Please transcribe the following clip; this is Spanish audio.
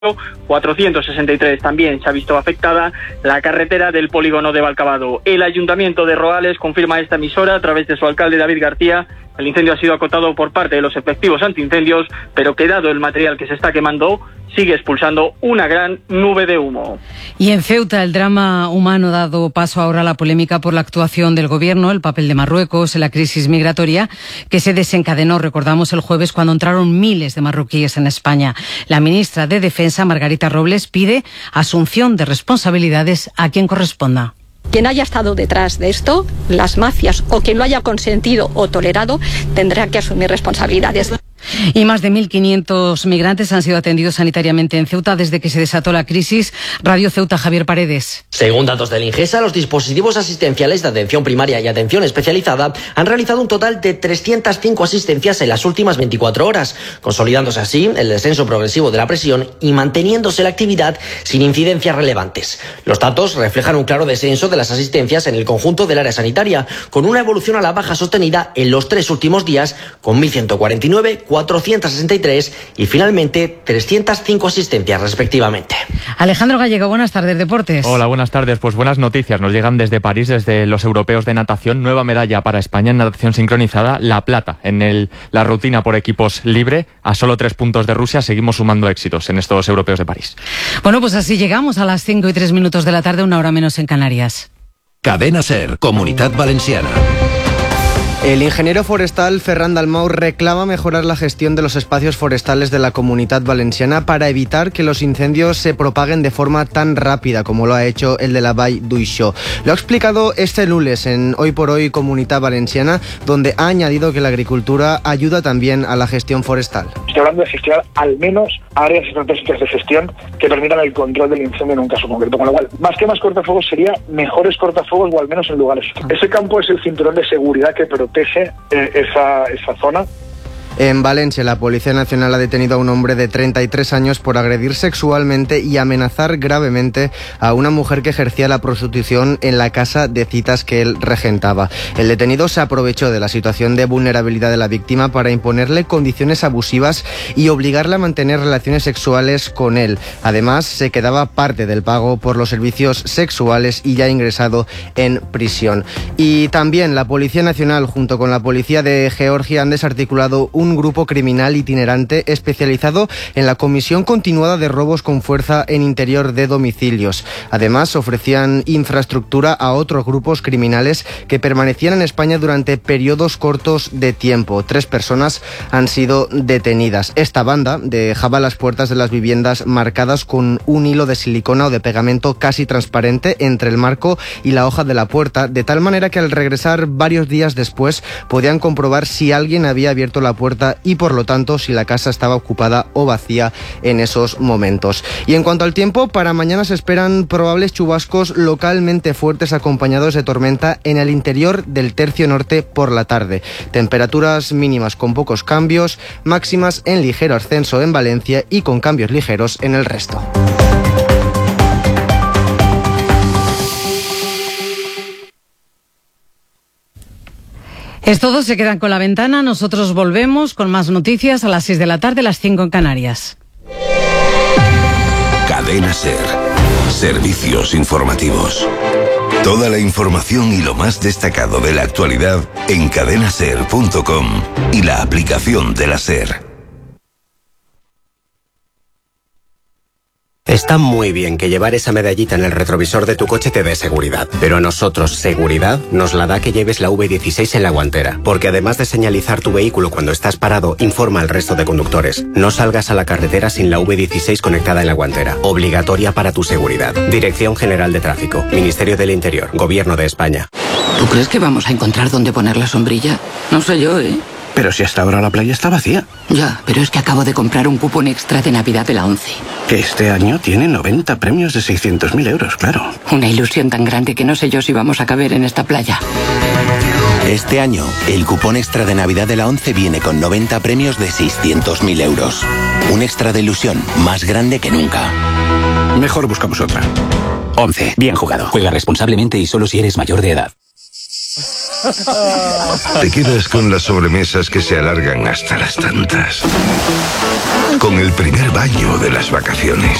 463 también se ha visto afectada la carretera del polígono de Valcavado. El Ayuntamiento de Roales confirma a esta emisora, a través de su alcalde David García, el incendio ha sido acotado por parte de los efectivos antiincendios, pero que dado el material que se está quemando, sigue expulsando una gran nube de humo. Y en Ceuta, el drama humano ha dado paso ahora a la polémica por la actuación del gobierno, el papel de Marruecos en la crisis migratoria que se desencadenó, recordamos, el jueves cuando entraron miles de marroquíes en España. La ministra de Defensa, Margarita Robles, pide asunción de responsabilidades a quien corresponda. Quien haya estado detrás de esto, las mafias o quien lo haya consentido o tolerado, tendrá que asumir responsabilidades. Y más de 1.500 migrantes han sido atendidos sanitariamente en Ceuta desde que se desató la crisis. Radio Ceuta, Javier Paredes. Según datos del Ingesa, los dispositivos asistenciales de atención primaria y atención especializada han realizado un total de 305 asistencias en las últimas 24 horas, consolidándose así el descenso progresivo de la presión y manteniéndose la actividad sin incidencias relevantes. Los datos reflejan un claro descenso de las asistencias en el conjunto del área sanitaria, con una evolución a la baja sostenida en los 3 últimos días, con 1.149, 463 y finalmente 305 asistencias respectivamente. Alejandro Gallego, buenas tardes, Deportes. Hola, buenas tardes. Pues buenas noticias. Nos llegan desde París, desde los europeos de natación. Nueva medalla para España en natación sincronizada, la plata en la rutina por equipos libre. A solo 3 puntos de Rusia seguimos sumando éxitos en estos europeos de París. Bueno, pues así llegamos a las 5:03 de la tarde, 1 hora menos en Canarias. Cadena SER, Comunitat Valenciana. El ingeniero forestal Ferran Dalmau reclama mejorar la gestión de los espacios forestales de la Comunitat Valenciana para evitar que los incendios se propaguen de forma tan rápida como lo ha hecho el de la Vall d'Uixó. Lo ha explicado este lunes en Hoy por Hoy Comunitat Valenciana, donde ha añadido que la agricultura ayuda también a la gestión forestal. Estoy hablando de gestionar al menos áreas estratégicas de gestión que permitan el control del incendio en un caso concreto, con lo cual, más que más cortafuegos, sería mejores cortafuegos o al menos en lugares. Ese campo es el cinturón de seguridad que protege esa zona. En Valencia, la Policía Nacional ha detenido a un hombre de 33 años por agredir sexualmente y amenazar gravemente a una mujer que ejercía la prostitución en la casa de citas que él regentaba. El detenido se aprovechó de la situación de vulnerabilidad de la víctima para imponerle condiciones abusivas y obligarla a mantener relaciones sexuales con él. Además, se quedaba parte del pago por los servicios sexuales y ya ingresado en prisión. Y también la Policía Nacional, junto con la Policía de Georgia, han desarticulado un grupo criminal itinerante especializado en la comisión continuada de robos con fuerza en interior de domicilios. Además, ofrecían infraestructura a otros grupos criminales que permanecían en España durante periodos cortos de tiempo. 3 personas han sido detenidas. Esta banda dejaba las puertas de las viviendas marcadas con un hilo de silicona o de pegamento casi transparente entre el marco y la hoja de la puerta, de tal manera que al regresar varios días después podían comprobar si alguien había abierto la puerta y por lo tanto si la casa estaba ocupada o vacía en esos momentos. Y en cuanto al tiempo, para mañana se esperan probables chubascos localmente fuertes acompañados de tormenta en el interior del tercio norte por la tarde. Temperaturas mínimas con pocos cambios, máximas en ligero ascenso en Valencia y con cambios ligeros en el resto. Es todo, se quedan con La Ventana. Nosotros volvemos con más noticias a las 6 de la tarde, las 5 en Canarias. Cadena SER. Servicios informativos. Toda la información y lo más destacado de la actualidad en cadenaser.com y la aplicación de la SER. Está muy bien que llevar esa medallita en el retrovisor de tu coche te dé seguridad, pero a nosotros seguridad nos la da que lleves la V16 en la guantera, porque además de señalizar tu vehículo cuando estás parado, informa al resto de conductores. No salgas a la carretera sin la V16 conectada en la guantera, obligatoria para tu seguridad. Dirección General de Tráfico, Ministerio del Interior, Gobierno de España. ¿Tú crees que vamos a encontrar dónde poner la sombrilla? No sé yo, ¿eh? Pero si hasta ahora la playa está vacía. Ya, pero es que acabo de comprar un cupón extra de Navidad de la ONCE. Que este año tiene 90 premios de 600.000 euros, claro. Una ilusión tan grande que no sé yo si vamos a caber en esta playa. Este año, el cupón extra de Navidad de la ONCE viene con 90 premios de 600.000 euros. Un extra de ilusión más grande que nunca. Mejor buscamos otra. ONCE, bien jugado. Juega responsablemente y solo si eres mayor de edad. Te quedas con las sobremesas que se alargan hasta las tantas. Con el primer baño de las vacaciones.